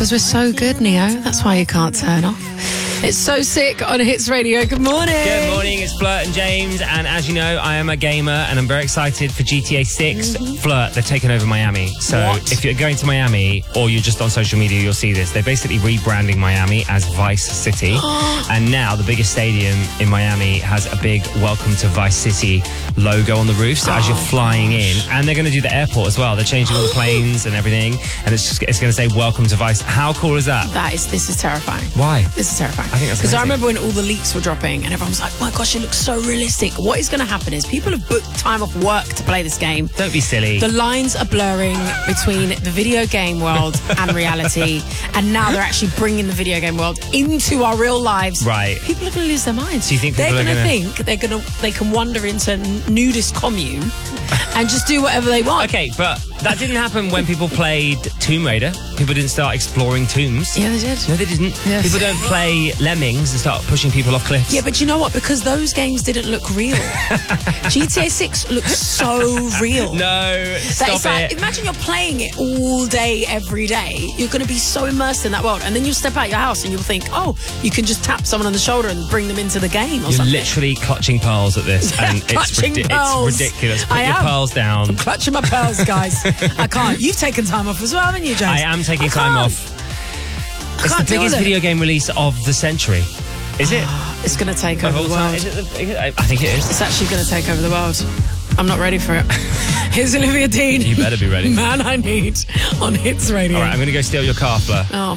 Because we're so good, Neo. That's why you can't turn off. It's So Sick on Hits Radio. Good morning. Good morning, it's Flirt and James, and as you know, I am a gamer, and I'm very excited for GTA 6. Flirt, they're taking over Miami. So if you're going to Miami, or you're just on social media, you'll see this. They're basically rebranding Miami as Vice City. And now the biggest stadium in Miami has a big Welcome to Vice City logo on the roof. So as you're flying in, and they're going to do the airport as well. They're changing all the planes and everything, and it's going to say Welcome to Vice. How cool is that? This is terrifying. Why? This is terrifying. I think that's because I amazing. remember when all the leaks were dropping and everyone was like, oh my gosh, it looks so realistic. What is going to happen is people have booked time off work to play this game. Don't be silly. The lines are blurring between the video game world and reality, and now they're actually bringing the video game world into our real lives. Right. People are going to lose their minds. Do you think they're people going are to gonna... think they can wander into nudist commune and just do whatever they want? Okay, but that didn't happen when people played Tomb Raider. People didn't start exploring tombs. Yeah, they did. No, they didn't. Yes. People don't play Lemmings and start pushing people off cliffs. Yeah, but you know what? Because those games didn't look real. GTA 6 looks so real. No, stop Like, it. imagine you're playing it all day, every day. You're going to be so immersed in that world. And then you'll step out your house and you'll think, oh, you can just tap someone on the shoulder and bring them into the game or You're something. literally clutching pearls at this, and it's Clutching pearls. ridiculous. Put I your am. pearls down. I'm clutching my pearls, guys. I can't. You've taken time off as well, haven't you, James? I am taking time off. It's the can't do biggest it. video game release of the century. Is it? It's going to take over Of the all time? world. Is it I think it is. It's actually going to take over the world. I'm not ready for it. Here's Olivia Dean. You better be ready. Man I Need on Hits Radio. All right, I'm going to go steal your car, Fleur. Oh.